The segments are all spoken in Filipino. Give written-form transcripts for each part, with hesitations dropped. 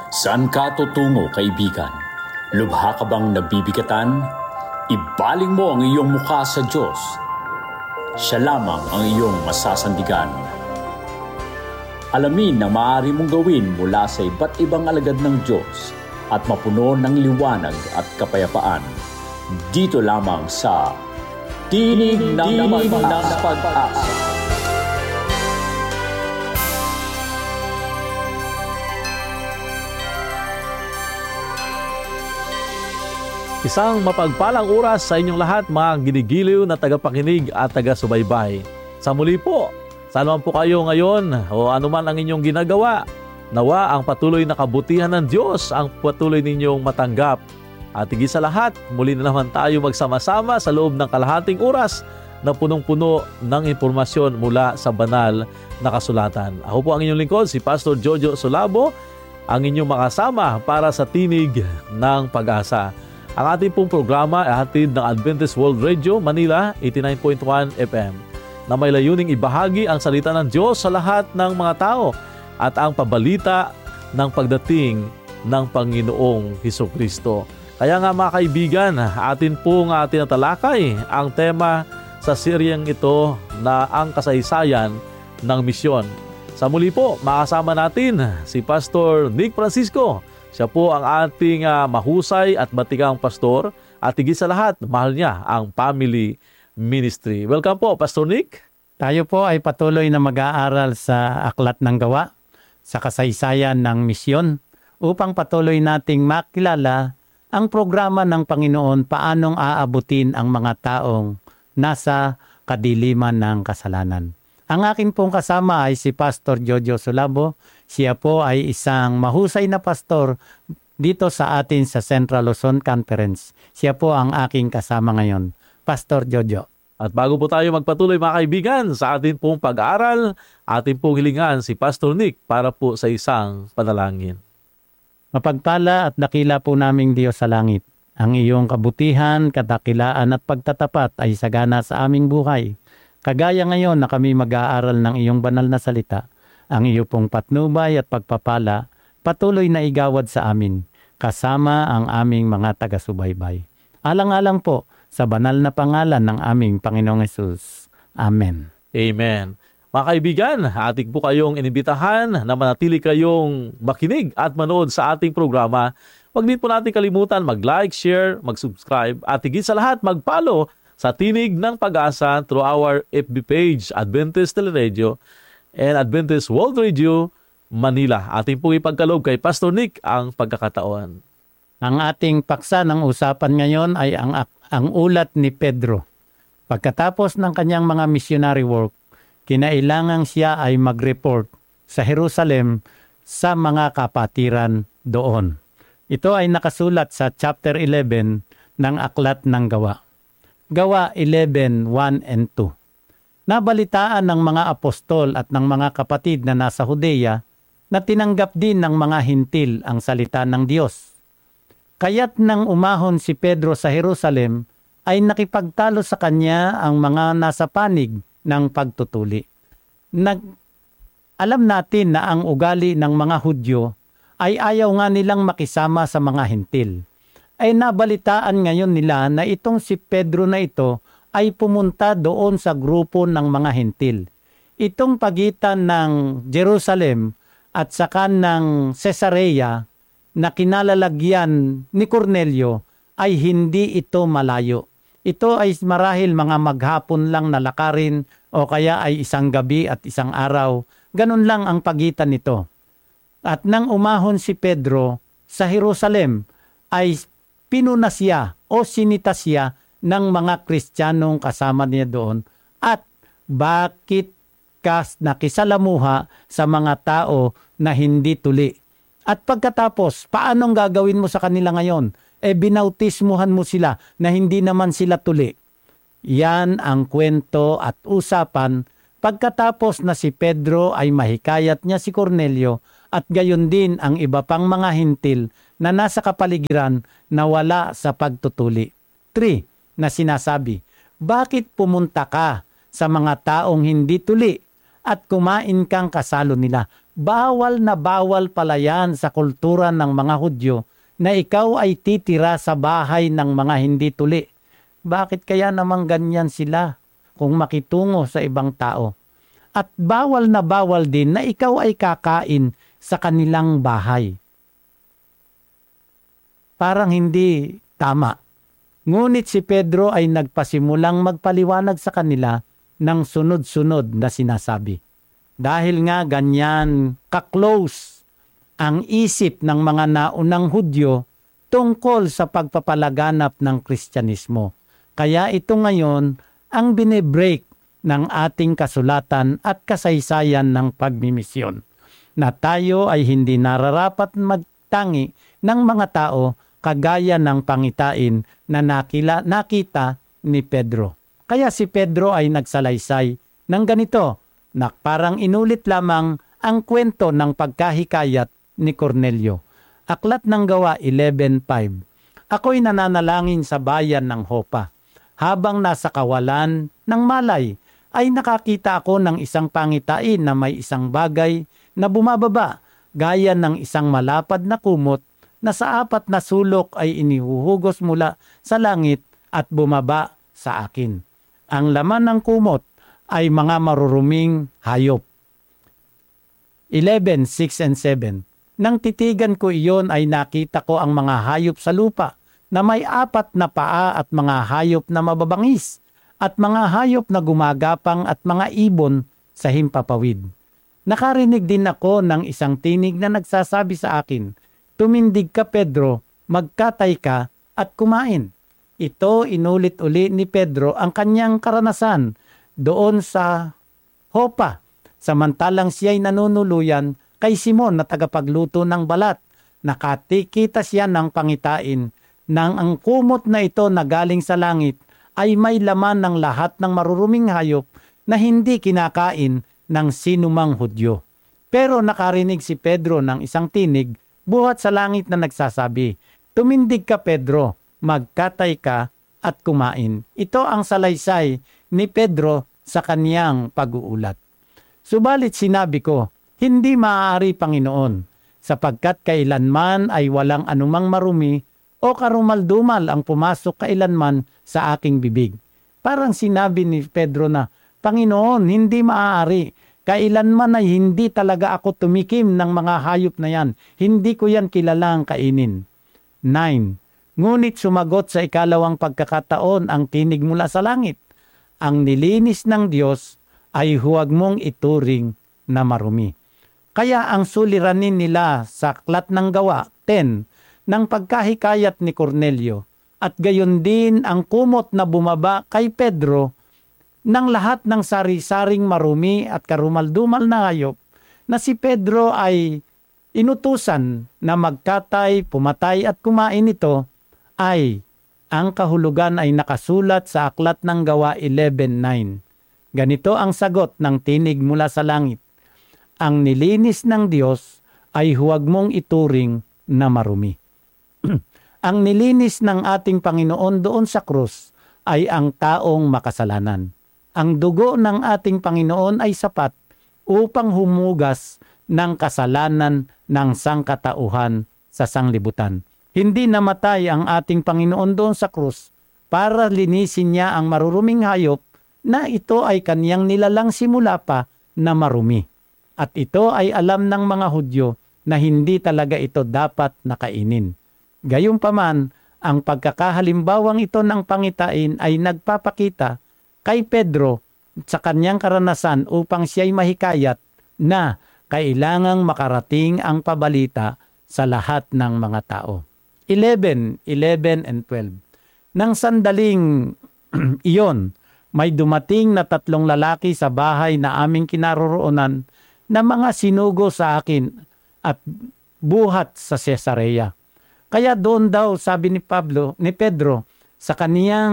Saan ka tutungo, kaibigan? Lubha ka bang nabibigatan? Ibaling mo ang iyong mukha sa Diyos. Siya lamang ang iyong masasandigan. Alamin na maaari mong gawin mula sa iba't ibang alagad ng Diyos at mapuno ng liwanag at kapayapaan. Dito lamang sa Tinig ng Pag-asa. Isang mapagpalang oras sa inyong lahat, mga ginigiliw na tagapakinig at taga-subaybay. Sa muli po, saan man po kayo ngayon o anuman ang inyong ginagawa, nawa ang patuloy na kabutihan ng Diyos ang patuloy ninyong matanggap. At higit sa lahat, muli na naman tayo magsama-sama sa loob ng kalahating oras na punong-puno ng impormasyon mula sa banal na kasulatan. Ako po ang inyong lingkod, si Pastor Jojo Solabo, ang inyong makasama para sa Tinig ng Pag-asa. Ang ating pong programa ay hatid ng Adventist World Radio, Manila, 89.1 FM, na may layuning ibahagi ang salita ng Diyos sa lahat ng mga tao at ang pabalita ng pagdating ng Panginoong Hesukristo. Kaya nga mga kaibigan, atin pong tinatalakay ang tema sa seryeng ito na ang kasaysayan ng misyon. Sa muli po, makasama natin si Pastor Nick Francisco. Siya po ang ating mahusay at batikang pastor at higit sa lahat, mahal niya ang family ministry. Welcome po, Pastor Nick. Tayo po ay patuloy na mag-aaral sa Aklat ng Gawa, sa kasaysayan ng misyon, upang patuloy nating makilala ang programa ng Panginoon paanong aabutin ang mga taong nasa kadiliman ng kasalanan. Ang akin pong kasama ay si Pastor Jojo Solabo. Siya po ay isang mahusay na pastor dito sa atin sa Central Luzon Conference. Siya po ang aking kasama ngayon, Pastor Jojo. At bago po tayo magpatuloy mga kaibigan sa atin pong pag-aaral, atin pong hilingan si Pastor Nick para po sa isang panalangin. Mapagpala at dakila po naming Diyos sa langit. Ang iyong kabutihan, kadakilaan at pagtatapat ay sagana sa aming buhay. Kagaya ngayon na kami mag-aaral ng iyong banal na salita, ang iyo pong patnubay at pagpapala patuloy na igawad sa amin, kasama ang aming mga taga-subaybay. Alang-alang po sa banal na pangalan ng aming Panginoong Hesus. Amen. Amen. Mga kaibigan, ating po kayong inibitahan na manatili kayong makinig at manood sa ating programa. Huwag din po natin kalimutan mag-like, share, mag-subscribe at higit sa lahat mag-follow sa Tinig ng Pag-asa through our FB page, Adventist Teleradio and Adventist World Radio, Manila. Ating pong ipagkaloob kay Pastor Nick ang pagkakataon. Ang ating paksa ng usapan ngayon ay ang ulat ni Pedro. Pagkatapos ng kanyang mga missionary work, kinailangan siya ay mag-report sa Jerusalem sa mga kapatiran doon. Ito ay nakasulat sa chapter 11 ng Aklat ng Gawa. Gawa 11:1 and 2. Nabalitaan ng mga apostol at ng mga kapatid na nasa Judea na tinanggap din ng mga hintil ang salita ng Diyos. Kaya't nang umahon si Pedro sa Jerusalem, ay nakipagtalo sa kanya ang mga nasa panig ng pagtutuli. Alam natin na ang ugali ng mga Hudyo ay ayaw nga nilang makisama sa mga hintil. Ay nabalitaan ngayon nila na itong si Pedro na ito ay pumunta doon sa grupo ng mga hintil. Itong pagitan ng Jerusalem at saka ng Caesarea na kinalalagyan ni Cornelio ay hindi ito malayo. Ito ay marahil mga maghapon lang na lakarin o kaya ay isang gabi at isang araw. Ganun lang ang pagitan nito. At nang umahon si Pedro sa Jerusalem ay pinuna siya o sinita siya ng mga Kristiyanong kasama niya doon at bakit ka nakisalamuha sa mga tao na hindi tuli. At pagkatapos, paanong gagawin mo sa kanila ngayon? Binautismuhan mo sila na hindi naman sila tuli. Yan ang kwento at usapan pagkatapos na si Pedro ay mahikayat niya si Cornelio at gayon din ang iba pang mga hintil na nasa kapaligiran na wala sa pagtutuli. 3. Na sinasabi, bakit pumunta ka sa mga taong hindi tuli at kumain kang kasalo nila? bawal na bawal pala yan sa kultura ng mga Hudyo na ikaw ay titira sa bahay ng mga hindi tuli. Bakit kaya namang ganyan sila kung makitungo sa ibang tao? At bawal na bawal din na ikaw ay kakain sa kanilang bahay. Parang hindi tama. Ngunit si Pedro ay nagpasimulang magpaliwanag sa kanila ng sunod-sunod na sinasabi. Dahil nga ganyan ka-close ang isip ng mga naunang Hudyo tungkol sa pagpapalaganap ng Kristyanismo. Kaya ito ngayon ang binibreak ng ating kasulatan at kasaysayan ng pagmimisyon, na tayo ay hindi nararapat magtangi ng mga tao kagaya ng pangitain na nakita ni Pedro. Kaya si Pedro ay nagsalaysay ng ganito, na parang inulit lamang ang kwento ng pagkahikayat ni Cornelio. Aklat ng Gawa 11:5. Ako'y nananalangin sa bayan ng Jopa. Habang nasa kawalan ng malay, ay nakakita ako ng isang pangitain na may isang bagay na bumababa, gaya ng isang malapad na kumot na sa 4 na sulok ay inihuhugos mula sa langit at bumaba sa akin. Ang laman ng kumot ay mga maruruming hayop. 11:6 and 7. Nang titigan ko iyon ay nakita ko ang mga hayop sa lupa na may 4 na paa at mga hayop na mababangis at mga hayop na gumagapang at mga ibon sa himpapawid. Nakarinig din ako ng isang tinig na nagsasabi sa akin, "Tumindig ka, Pedro, magkatay ka at kumain." Ito inulit-uli ni Pedro ang kanyang karanasan doon sa Jopa, samantalang siya'y nanunuluyan kay Simon na tagapagluto ng balat. Nakatikita siya ng pangitain nang ang kumot na ito na galing sa langit ay may laman ng lahat ng maruruming hayop na hindi kinakain ng sinumang Hudyo. Pero nakarinig si Pedro ng isang tinig buhat sa langit na nagsasabi, "Tumindig ka, Pedro, magkatay ka at kumain." Ito ang salaysay ni Pedro sa kaniyang pag-uulat. Subalit sinabi ko, "Hindi maaari, Panginoon, sapagkat kailanman ay walang anumang marumi o karumaldumal ang pumasok kailanman sa aking bibig." Parang sinabi ni Pedro na, "Panginoon, hindi maaari. Kailanman ay hindi talaga ako tumikim ng mga hayop na yan. Hindi ko yan kilalang kainin." 9. Ngunit sumagot sa ikalawang pagkakataon ang tinig mula sa langit, "Ang nilinis ng Diyos ay huwag mong ituring na marumi." Kaya ang suliranin nila sa Aklat ng Gawa 10 ng pagkahikayat ni Cornelio at gayon din ang kumot na bumaba kay Pedro ng lahat ng sari-saring marumi at karumaldumal na hayop na si Pedro ay inutusan na magkatay, pumatay at kumain ito, ay ang kahulugan ay nakasulat sa Aklat ng Gawa 11:9. Ganito ang sagot ng tinig mula sa langit, "Ang nilinis ng Diyos ay huwag mong ituring na marumi." Ang nilinis ng ating Panginoon doon sa krus ay ang taong makasalanan. Ang dugo ng ating Panginoon ay sapat upang humugas ng kasalanan ng sangkatauhan sa sanglibutan. Hindi namatay ang ating Panginoon doon sa krus para linisin niya ang maruruming hayop na ito ay kaniyang nilalang simula pa na marumi. At ito ay alam ng mga Hudyo na hindi talaga ito dapat nakainin. Gayunpaman, ang pagkakahalimbawang ito ng pangitain ay nagpapakita kay Pedro sa kaniyang karanasan upang siya'y mahikayat na kailangang makarating ang pabalita sa lahat ng mga tao. 11 and 12. Nang sandaling iyon, may dumating na 3 lalaki sa bahay na aming kinaroroonan na mga sinugo sa akin at buhat sa Cesarea. Kaya doon daw, sabi ni Pedro, sa kaniyang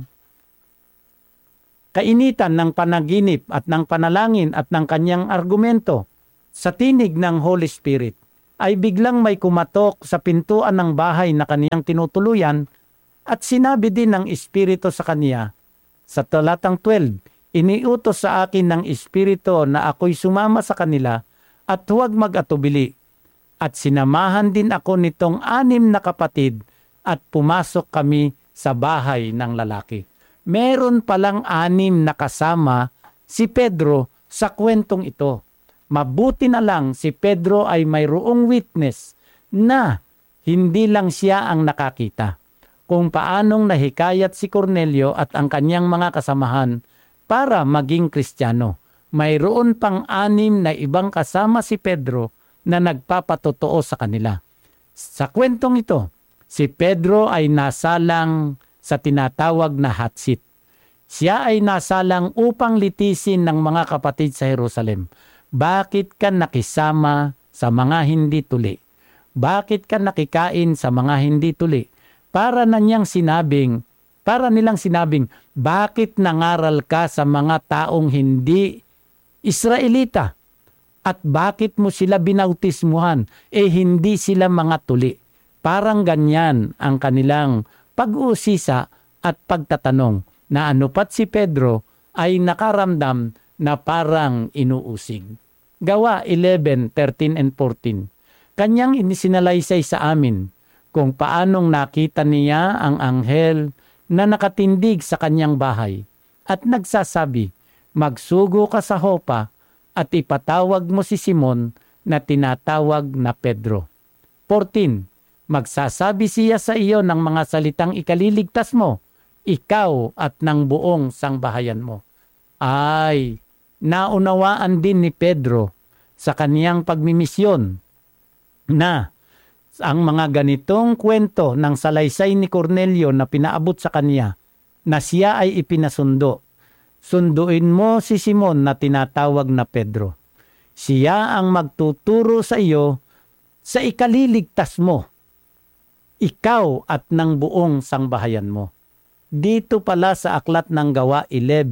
kainitan ng panaginip at ng panalangin at ng kaniyang argumento sa tinig ng Holy Spirit, ay biglang may kumatok sa pintuan ng bahay na kaniyang tinutuluyan at sinabi din ng Espiritu sa kaniya, sa talatang 12, "Iniutos sa akin ng Espiritu na ako'y sumama sa kanila at huwag mag-atubili. At sinamahan din ako nitong 6 na kapatid at pumasok kami sa bahay ng lalaki. Meron palang 6 na kasama si Pedro sa kwentong ito. Mabuti na lang si Pedro ay mayroong witness na hindi lang siya ang nakakita kung paanong nahikayat si Cornelio at ang kanyang mga kasamahan para maging Kristiyano. Mayroon pang 6 na ibang kasama si Pedro na nagpapatotoo sa kanila. Sa kwentong ito, si Pedro ay nasalang sa tinatawag na hot seat. Siya ay nasalang upang litisin ng mga kapatid sa Jerusalem. Bakit ka nakisama sa mga hindi tuli? Bakit ka nakikain sa mga hindi tuli? Para nilang sinabing, bakit nangaral ka sa mga taong hindi Israelita? At bakit mo sila binautismuhan? Hindi sila mga tuli. Parang ganyan ang kanilang pag-uusisa at pagtatanong na anupat si Pedro ay nakaramdam na parang inuusig. Gawa 11:13 and 14. Kanyang inisinalaysay sa amin kung paanong nakita niya ang anghel na nakatindig sa kanyang bahay at nagsasabi, magsugo ka sa Hopa at ipatawag mo si Simon na tinatawag na Pedro. 14. Magsasabi siya sa iyo ng mga salitang ikaliligtas mo, ikaw at ng buong sangbahayan mo. Ay, naunawaan din ni Pedro sa kaniyang pagmimisyon na ang mga ganitong kwento ng salaysay ni Cornelio na pinaabot sa kanya na siya ay ipinasundo. Sunduin mo si Simon na tinatawag na Pedro. Siya ang magtuturo sa iyo sa ikaliligtas mo, ikaw at ng buong sangbahayan mo. Dito pala sa aklat ng Gawa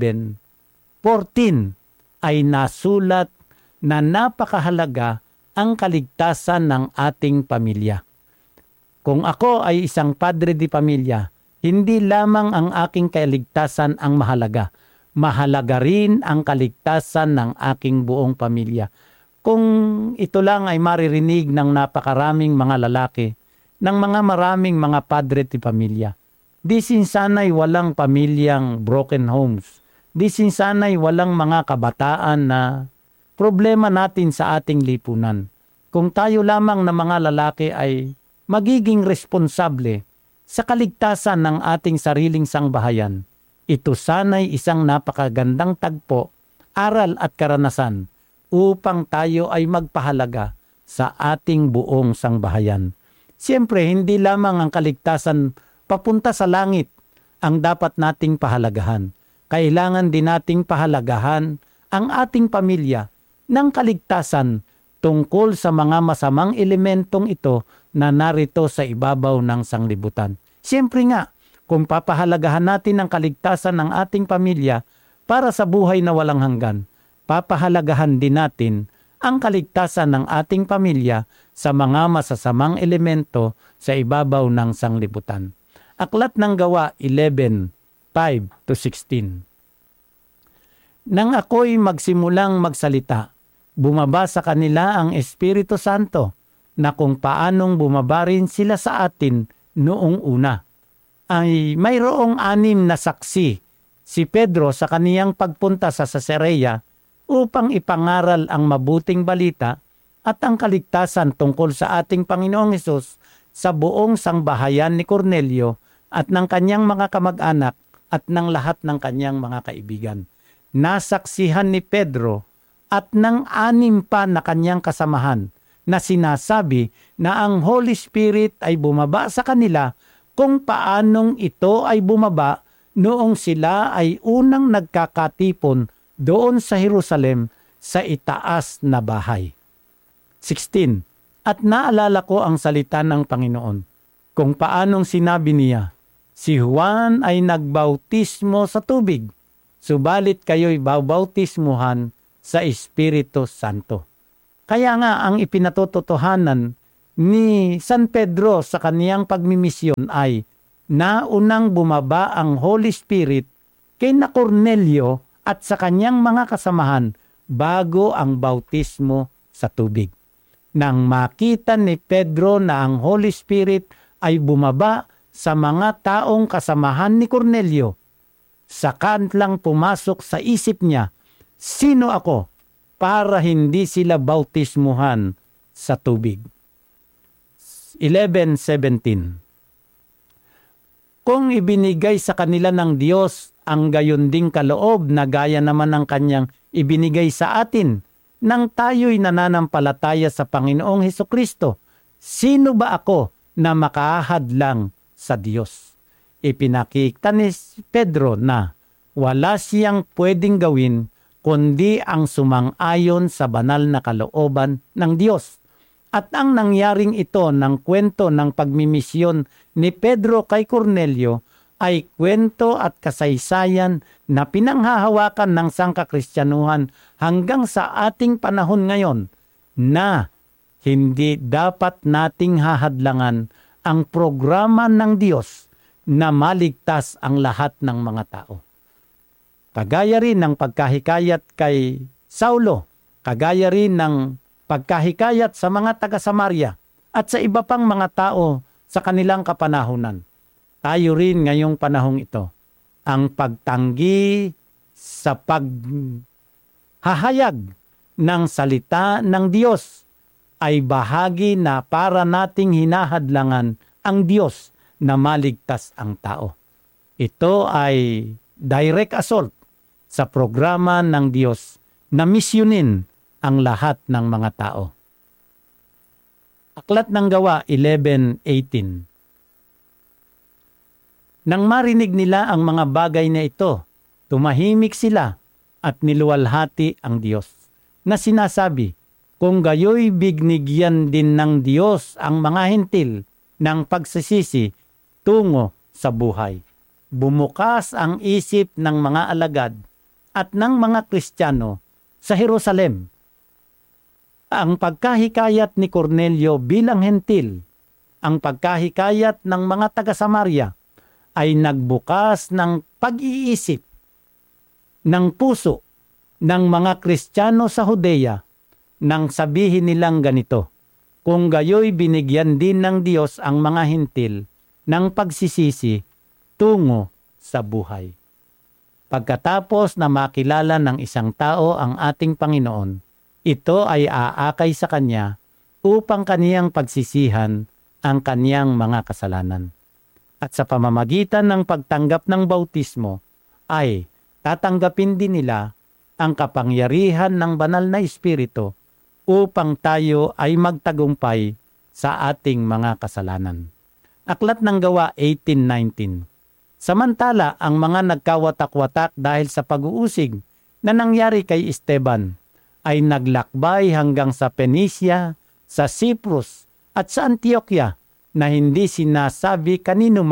11:14 ay nasulat na napakahalaga ang kaligtasan ng ating pamilya. Kung ako ay isang padre di pamilya, hindi lamang ang aking kaligtasan ang mahalaga. Mahalaga rin ang kaligtasan ng aking buong pamilya. Kung ito lang ay maririnig ng napakaraming mga lalaki, ng mga maraming mga padre di pamilya. Di sinsanay walang pamilyang broken homes. Di sinsanay walang mga kabataan na problema natin sa ating lipunan. Kung tayo lamang na mga lalaki ay magiging responsable sa kaligtasan ng ating sariling sangbahayan, ito sana'y isang napakagandang tagpo, aral at karanasan upang tayo ay magpahalaga sa ating buong sangbahayan. Siyempre, hindi lamang ang kaligtasan papunta sa langit ang dapat nating pahalagahan. Kailangan din nating pahalagahan ang ating pamilya ng kaligtasan tungkol sa mga masamang elementong ito na narito sa ibabaw ng sanglibutan. Siyempre nga, kung papahalagahan natin ang kaligtasan ng ating pamilya para sa buhay na walang hanggan, papahalagahan din natin ang kaligtasan ng ating pamilya sa mga masasamang elemento sa ibabaw ng sanglibutan. Aklat ng Gawa 11:5-16. Nang ako'y magsimulang magsalita, bumaba sa kanila ang Espiritu Santo na kung paanong bumaba rin sila sa atin noong una. Ay mayroong 6 na saksi si Pedro sa kaniyang pagpunta sa Cesarea upang ipangaral ang mabuting balita at ang kaligtasan tungkol sa ating Panginoong Hesus sa buong sangbahayan ni Cornelio at ng kanyang mga kamag-anak at ng lahat ng kanyang mga kaibigan. Nasaksihan ni Pedro at ng 6 pa na kanyang kasamahan na sinasabi na ang Holy Spirit ay bumaba sa kanila kung paanong ito ay bumaba noong sila ay unang nagkakatipon doon sa Jerusalem sa itaas na bahay. 16. At naalala ko ang salita ng Panginoon, kung paanong sinabi niya, si Juan ay nagbautismo sa tubig, subalit kayo'y babautismuhan sa Espiritu Santo. Kaya nga ang ipinatotohanan ni San Pedro sa kaniyang pagmimisyon ay naunang bumaba ang Holy Spirit kay na Cornelio at sa kanyang mga kasamahan bago ang bautismo sa tubig. Nang makita ni Pedro na ang Holy Spirit ay bumaba sa mga taong kasamahan ni Cornelio, saka lang pumasok sa isip niya, sino ako para hindi sila bautismuhan sa tubig? 11:17. Kung ibinigay sa kanila ng Diyos ang gayon ding kaloob na gaya naman ng kanyang ibinigay sa atin, nang tayo'y nananampalataya sa Panginoong Hesukristo, sino ba ako na makahadlang sa Diyos? Ipinakita ni Pedro na wala siyang pwedeng gawin kundi ang sumang-ayon sa banal na kalooban ng Diyos. At ang nangyaring ito ng kwento ng pagmimisyon ni Pedro kay Cornelio ay kwento at kasaysayan na pinanghahawakan ng sangkakristyanuhan hanggang sa ating panahon ngayon na hindi dapat nating hahadlangan ang programa ng Diyos na maligtas ang lahat ng mga tao. Kagaya rin ng pagkahikayat kay Saulo, kagaya rin ng pagkahikayat sa mga taga-Samaria at sa iba pang mga tao sa kanilang kapanahunan. Tayo rin ngayong panahong ito, ang pagtanggi sa paghahayag ng salita ng Diyos ay bahagi na para nating hinahadlangan ang Diyos na maligtas ang tao. Ito ay direct assault sa programa ng Diyos na misyonin ang lahat ng mga tao. Aklat ng Gawa 11:18. Nang marinig nila ang mga bagay na ito, tumahimik sila at niluwalhati ang Diyos, na sinasabi, kung gayoy bignigyan din ng Diyos ang mga hentil ng pagsisisi tungo sa buhay. Bumukas ang isip ng mga alagad at ng mga Kristiyano sa Jerusalem. Ang pagkahikayat ni Cornelio bilang hentil, ang pagkahikayat ng mga taga-Samaria ay nagbukas ng pag-iisip ng puso ng mga Kristiyano sa Judea nang sabihin nilang ganito, kung gayoy binigyan din ng Diyos ang mga hentil ng pagsisisi tungo sa buhay. Pagkatapos na makilala ng isang tao ang ating Panginoon, ito ay aakay sa kanya upang kaniyang pagsisihan ang kaniyang mga kasalanan. At sa pamamagitan ng pagtanggap ng bautismo ay tatanggapin din nila ang kapangyarihan ng banal na Espiritu upang tayo ay magtagumpay sa ating mga kasalanan. Aklat ng Gawa 18:19. Samantala, ang mga nagkawatak-watak dahil sa pag-uusig na nangyari kay Esteban ay naglakbay hanggang sa Phoenicia, sa Cyprus at sa Antioquia na hindi sinasabi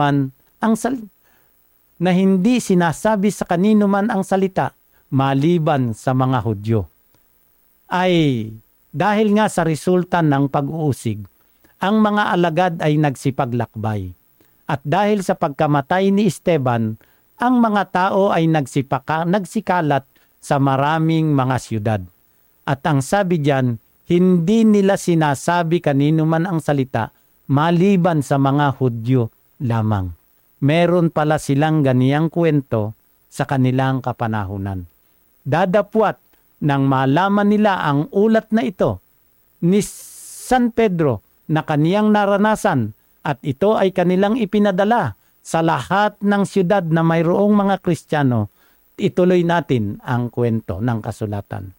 sa kanino man ang salita maliban sa mga Hudyo. Ay dahil nga sa resulta ng pag-uusig, ang mga alagad ay nagsipaglakbay. At dahil sa pagkamatay ni Esteban, ang mga tao ay nagsikalat sa maraming mga siyudad. At ang sabi diyan, hindi nila sinasabi kanino man ang salita maliban sa mga Hudyo lamang. Meron pala silang ganiyang kwento sa kanilang kapanahunan. Dadapwat nang malaman nila ang ulat na ito ni San Pedro na kaniyang naranasan at ito ay kanilang ipinadala sa lahat ng siyudad na mayroong mga Kristiyano, ituloy natin ang kwento ng kasulatan.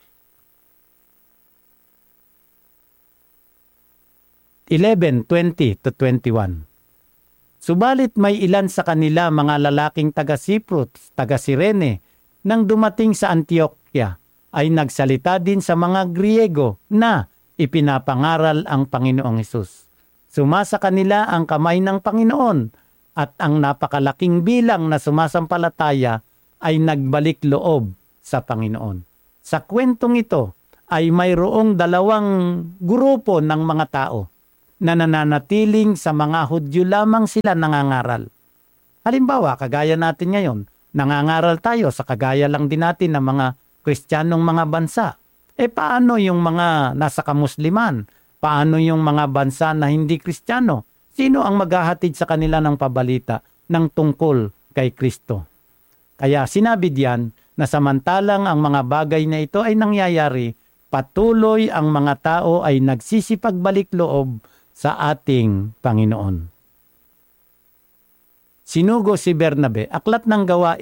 (11:20-21). Subalit may ilan sa kanila mga lalaking taga-Cyprus, taga-Cyrene, nang dumating sa Antioquia, ay nagsalita din sa mga Griego na ipinapangaral ang Panginoong Hesus. Sumasa kanila ang kamay ng Panginoon at ang napakalaking bilang na sumasampalataya ay nagbalik loob sa Panginoon. Sa kwentong ito ay mayroong dalawang grupo ng mga tao na nananatiling sa mga Hudyo lamang sila nangangaral. Halimbawa, kagaya natin ngayon, nangangaral tayo sa kagaya lang din natin ng mga Kristiyanong mga bansa. Paano yung mga nasa kamusliman? Paano yung mga bansa na hindi Kristiyano? Sino ang maghahatid sa kanila ng pabalita ng tungkol kay Kristo? Kaya sinabi diyan na samantalang ang mga bagay na ito ay nangyayari, patuloy ang mga tao ay nagsisipagbalik loob sa ating Panginoon. Sinugo si Bernabe, Aklat ng Gawa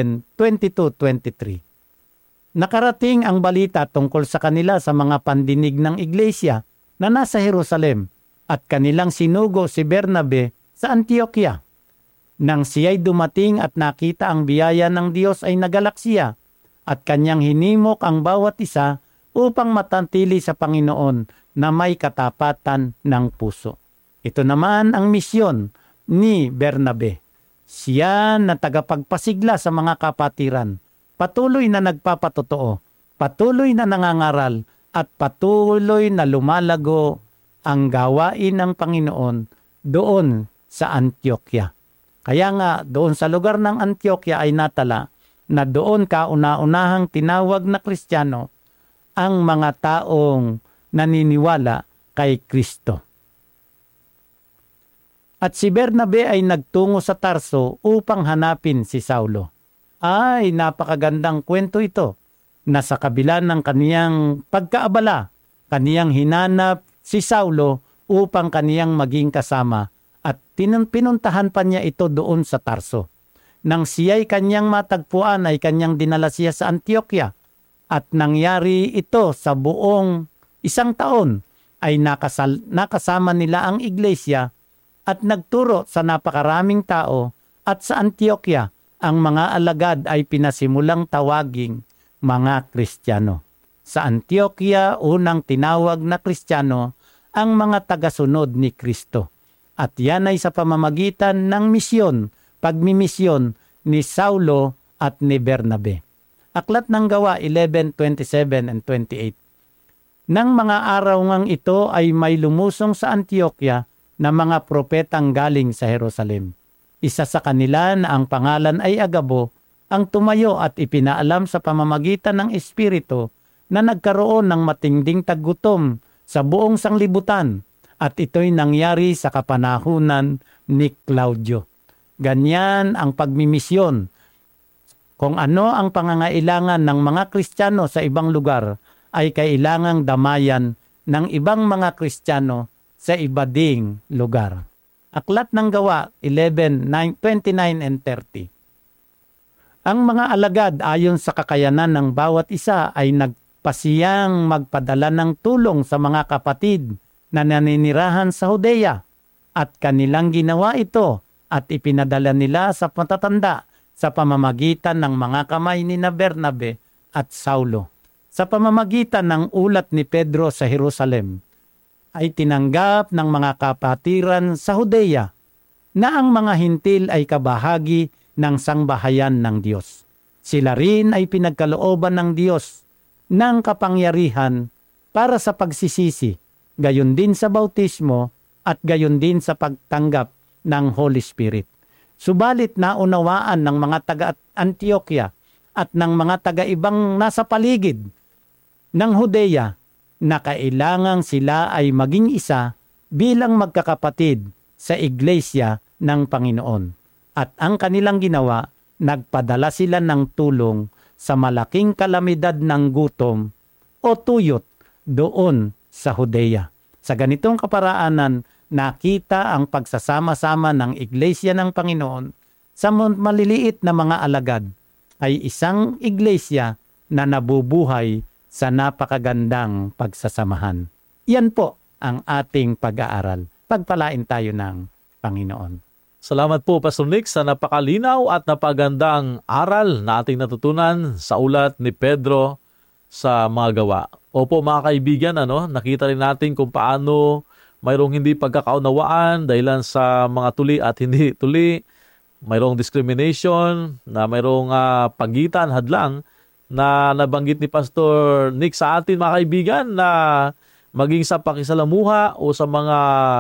11:22-23. Nakarating ang balita tungkol sa kanila sa mga pandinig ng iglesia na nasa Jerusalem at kanilang sinugo si Bernabe sa Antioquia. Nang siya'y dumating at nakita ang biyaya ng Diyos ay nagalak siya at kanyang hinimok ang bawat isa upang matantili sa Panginoon na may katapatan ng puso. Ito naman ang misyon ni Bernabe. Siya na tagapagpasigla sa mga kapatiran, patuloy na nagpapatotoo, patuloy na nangangaral, at patuloy na lumalago ang gawain ng Panginoon doon sa Antioquia. Kaya nga doon sa lugar ng Antioquia ay natala na doon kauna-unahang tinawag na Kristiyano ang mga taong naniniwala kay Kristo. At si Bernabe ay nagtungo sa Tarso upang hanapin si Saulo. Ay, napakagandang kwento ito na sa kabila ng kaniyang pagkaabala, kaniyang hinanap si Saulo upang kaniyang maging kasama at pinuntahan pa niya ito doon sa Tarso. Nang siya'y kanyang matagpuan ay kanyang dinala siya sa Antioquia at nangyari ito sa buong 1 taon ay nakasama nila ang iglesia at nagturo sa napakaraming tao at sa Antioquia ang mga alagad ay pinasimulang tawaging mga Kristiyano. Sa Antioquia, unang tinawag na Kristiyano ang mga tagasunod ni Kristo. At yan ay sa pamamagitan ng misyon, pagmimisyon ni Saulo at ni Bernabe. Aklat ng Gawa 11:27 and 28. Nang mga araw ngang ito ay may lumusong sa Antioquia na mga propetang galing sa Jerusalem. Isa sa kanila na ang pangalan ay Agabo, ang tumayo at ipinaalam sa pamamagitan ng Espiritu na nagkaroon ng matinding taggutom sa buong sanglibutan at ito'y nangyari sa kapanahunan ni Claudio. Ganyan ang pagmimisyon. Kung ano ang pangangailangan ng mga Kristiyano sa ibang lugar ay kailangang damayan ng ibang mga Kristiyano sa iba ding lugar. Aklat ng Gawa 11:29 and 30. Ang mga alagad ayon sa kakayanan ng bawat isa ay nagpasiyang magpadala ng tulong sa mga kapatid na naninirahan sa Judea at kanilang ginawa ito at ipinadala nila sa matatanda sa pamamagitan ng mga kamay ni Bernabe at Saulo. Sa pamamagitan ng ulat ni Pedro sa Jerusalem ay tinanggap ng mga kapatiran sa Judea na ang mga hintil ay kabahagi ng sangbahayan ng Diyos. Sila rin ay pinagkalooban ng Diyos ng kapangyarihan para sa pagsisisi, gayon din sa bautismo at gayon din sa pagtanggap ng Holy Spirit. Subalit naunawaan ng mga taga-Antioquia at ng mga taga-ibang nasa paligid ng Judea na kailangang sila ay maging isa bilang magkakapatid sa iglesia ng Panginoon. At ang kanilang ginawa, nagpadala sila ng tulong sa malaking kalamidad ng gutom o tuyot doon sa Judea. Sa ganitong kaparaanan, nakita ang pagsasama-sama ng iglesia ng Panginoon sa maliliit na mga alagad ay isang iglesia na nabubuhay sa napakagandang pagsasamahan. Yan po ang ating pag-aaral. Pagpalain tayo ng Panginoon. Salamat po, Pastor Nick, sa napakalinaw at napagandang aral na ating natutunan sa ulat ni Pedro sa mga gawa. Opo mga kaibigan, nakita rin natin kung paano mayroong hindi pagkakaunawaan dahilan sa mga tuli at hindi tuli. Mayroong discrimination, na mayroong pagitan, hadlang na nabanggit ni Pastor Nick sa atin mga kaibigan na maging sa pakisalamuha o sa mga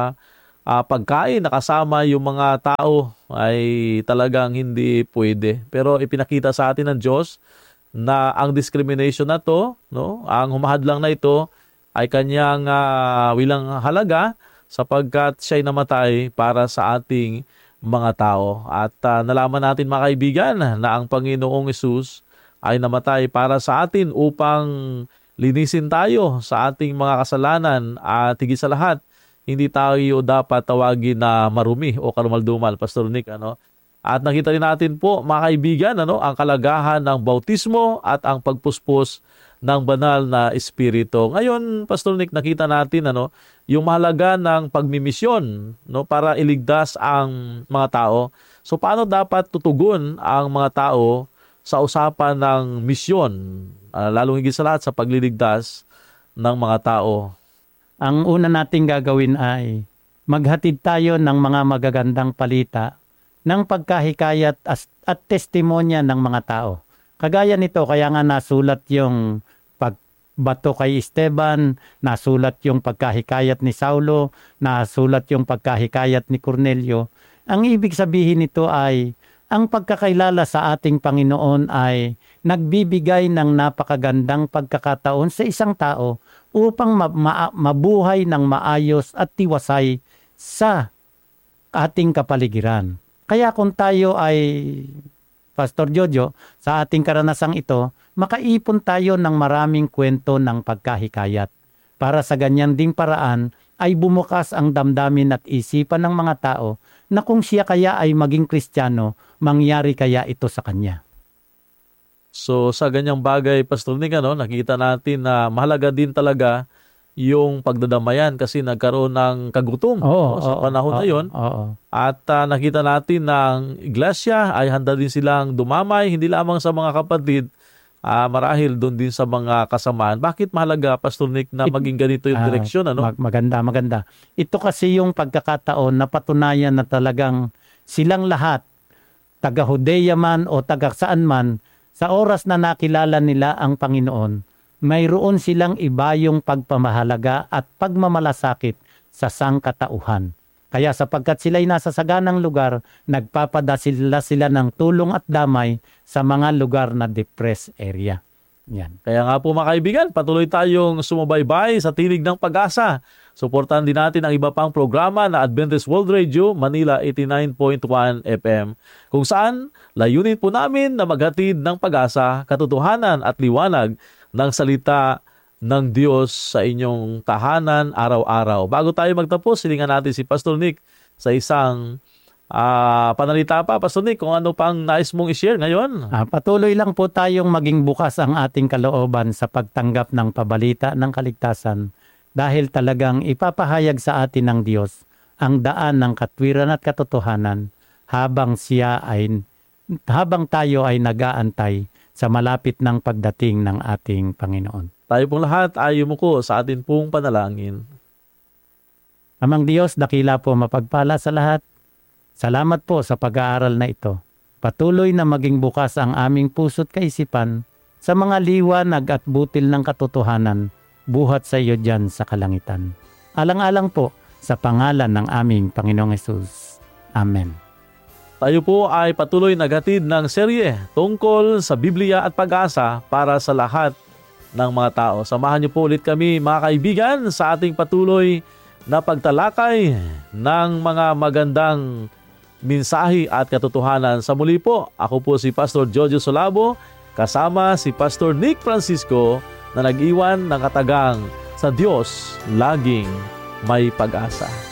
pagkain nakasama yung mga tao ay talagang hindi pwede. Pero ipinakita sa atin ng Diyos na ang discrimination na to, no, ang humahadlang na ito ay kanyang wilang halaga sapagkat siya'y namatay para sa ating mga tao. At nalaman natin mga kaibigan na ang Panginoong Hesus ay namatay para sa atin upang linisin tayo sa ating mga kasalanan at higit sa lahat, hindi tayo dapat tawagin na marumi o karumaldumal, Pastor Nick, ano? At nakita rin natin po, mga kaibigan, ang kalagahan ng bautismo at ang pagpuspos ng banal na espiritu. Ngayon, Pastor Nick, nakita natin yung mahalaga ng pagmimisyon, para iligtas ang mga tao. So paano dapat tutugon ang mga tao sa usapan ng misyon, lalong higit sa lahat sa pagliligtas ng mga tao? Ang una nating gagawin ay maghatid tayo ng mga magagandang palita ng pagkahikayat at testimonya ng mga tao. Kagaya nito, kaya nga nasulat yung pagbato kay Esteban, nasulat yung pagkahikayat ni Saulo, nasulat yung pagkahikayat ni Cornelio. Ang ibig sabihin nito ay, ang pagkakailala sa ating Panginoon ay nagbibigay ng napakagandang pagkakataon sa isang tao upang mabuhay ng maayos at tiwasay sa ating kapaligiran. Kaya kung tayo ay, Pastor Jojo, sa ating karanasang ito, makaipon tayo ng maraming kwento ng pagkahikayat. Para sa ganyan ding paraan ay bumukas ang damdamin at isipan ng mga tao na kung siya kaya ay maging Kristiyano, mangyari kaya ito sa kanya. So sa ganyang bagay, Pastor Nick, nakita natin na mahalaga din talaga yung pagdadamayan kasi nagkaroon ng kagutom sa panahon na yun. At nakita natin na ang iglesia ay handa din silang dumamay, hindi lamang sa mga kapatid, marahil doon din sa mga kasamaan. Bakit mahalaga, Pastor Nick, na maging ganito yung direksyon? Maganda. Ito kasi yung pagkakataon na patunayan na talagang silang lahat, taga-Judea man o taga-saan man, sa oras na nakilala nila ang Panginoon, mayroon silang ibayong pagpamahalaga at pagmamalasakit sa sangkatauhan. Kaya sapagkat sila'y nasa saganang lugar, nagpapadasila sila ng tulong at damay sa mga lugar na depressed area. Yan. Kaya nga po mga kaibigan, patuloy tayong sumubaybay sa Tinig ng Pag-asa. Suportahan din natin ang iba pang programa na Adventist World Radio, Manila 89.1 FM, kung saan layunin po namin na maghatid ng pag-asa, katotohanan at liwanag ng salita ng Diyos sa inyong tahanan araw-araw. Bago tayo magtapos, silingan natin si Pastor Nick sa isang panalita pa. Pastor Nick, kung ano pang nais mong i-share ngayon? Patuloy lang po tayong maging bukas ang ating kalooban sa pagtanggap ng pabalita ng kaligtasan dahil talagang ipapahayag sa atin ng Diyos ang daan ng katwiran at katotohanan habang tayo ay nag-aantay sa malapit ng pagdating ng ating Panginoon. Tayo pong lahat ay yumuko sa atin pong panalangin. Amang Diyos, dakila po mapagpala sa lahat. Salamat po sa pag-aaral na ito. Patuloy na maging bukas ang aming puso't kaisipan sa mga liwanag at butil ng katotohanan buhat sa iyo dyan sa kalangitan. Alang-alang po sa pangalan ng aming Panginoong Hesus. Amen. Tayo po ay patuloy naghatid ng serye tungkol sa Biblia at pag-asa para sa lahat ng mga tao. Samahan niyo po ulit kami mga kaibigan sa ating patuloy na pagtalakay ng mga magandang mensahe at katotohanan. Sa muli po, ako po si Pastor Jojo Solabo kasama si Pastor Nick Francisco na nag-iwan ng katagang sa Diyos laging may pag-asa.